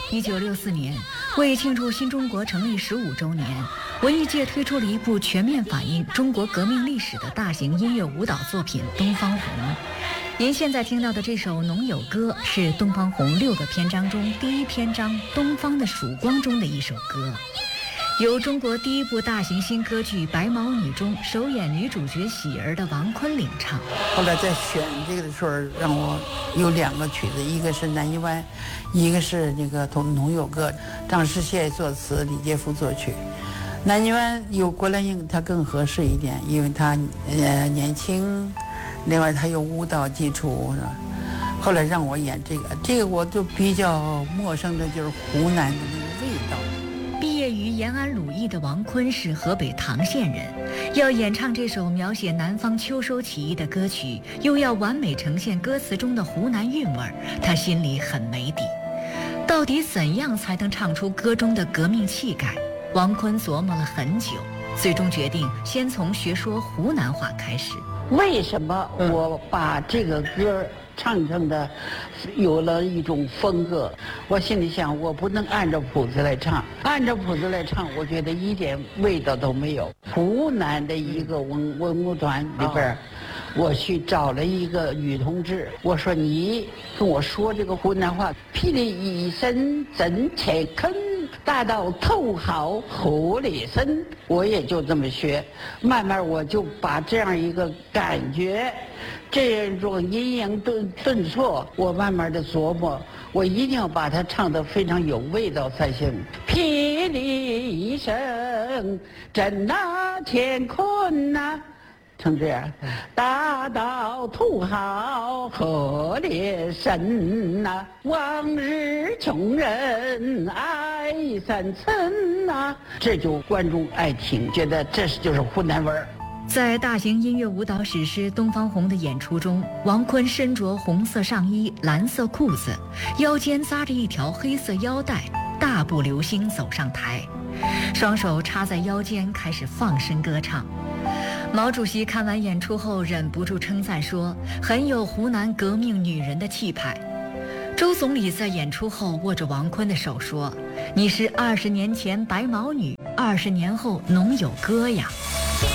1964年，为庆祝新中国成立15周年，文艺界推出了一部全面反映中国革命历史的大型音乐舞蹈作品《东方红》。您现在听到的这首《农友歌》是《东方红》6个篇章中第1篇章《东方的曙光》中的一首歌，由中国第1部大型新歌剧《白毛女》中首演女主角喜儿的王坤领唱。 后来在选这个的时候，让我有2个曲子，一个是《南泥湾》，一个是那个《农友歌》，张世宪作词，李杰夫作曲。南泥湾有郭兰英，她更合适一点，因为她年轻，另外她有舞蹈基础。后来让我演这个我就比较陌生的，就是湖南的那个味道。 毕业于延安鲁艺的王坤是河北唐县人，要演唱这首描写南方秋收起义的歌曲，又要完美呈现歌词中的湖南韵味，他心里很没底。到底怎样才能唱出歌中的革命气概？王坤琢磨了很久，最终决定先从学说湖南话开始。 为什么我把这个歌唱成的有了一种风格？我心里想，我不能按照谱子来唱，按照谱子来唱，我觉得一点味道都没有。湖南的一个文物团里边，我去找了一个女同志，我说你跟我说这个湖南话，霹雳一声震乾坑，大到头好河里深，我也就这么学，慢慢我就把这样一个感觉，这种阴阳顿挫，我慢慢的琢磨，我一定要把它唱得非常有味道才行。霹雳一声震那乾坤呐，成这样，大到土豪河里深呐，往日穷人爱三层呐，这就观众爱听，觉得这就是湖南味儿。 在大型音乐舞蹈史诗《东方红》的演出中，王坤身着红色上衣、蓝色裤子，腰间扎着一条黑色腰带，大步流星走上台，双手插在腰间，开始放声歌唱。毛主席看完演出后忍不住称赞说，很有湖南革命女人的气派。周总理在演出后握着王坤的手说，你是20年前白毛女，20年后农友歌呀。